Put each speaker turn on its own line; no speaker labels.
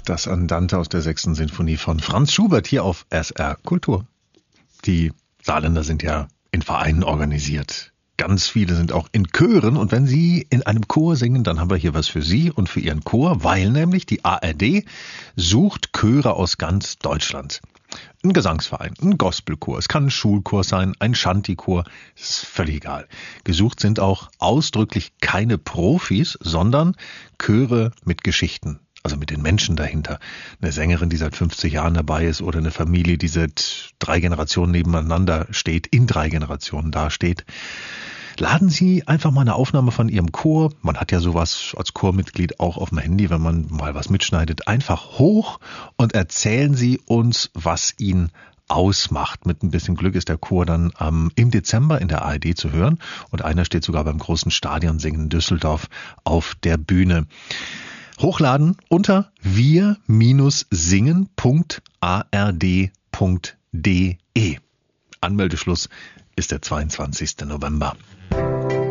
Das Andante aus der 6. Sinfonie von Franz Schubert hier auf SR Kultur. Die Saarländer sind ja in Vereinen organisiert. Ganz viele sind auch in Chören und wenn Sie in einem Chor singen, dann haben wir hier was für Sie und für Ihren Chor, weil nämlich die ARD sucht Chöre aus ganz Deutschland. Ein Gesangsverein, ein Gospelchor, es kann ein Schulchor sein, ein Shantychor, ist völlig egal. Gesucht sind auch ausdrücklich keine Profis, sondern Chöre mit Geschichten. Also mit den Menschen dahinter. Eine Sängerin, die seit 50 Jahren dabei ist oder eine Familie, die seit 3 Generationen nebeneinander steht, in 3 Generationen dasteht. Laden Sie einfach mal eine Aufnahme von Ihrem Chor, man hat ja sowas als Chormitglied auch auf dem Handy, wenn man mal was mitschneidet, einfach hoch und erzählen Sie uns, was ihn ausmacht. Mit ein bisschen Glück ist der Chor dann im Dezember in der ARD zu hören und einer steht sogar beim großen Stadionsingen in Düsseldorf auf der Bühne. Hochladen unter wir-singen.ard.de. Anmeldeschluss ist der 22. November.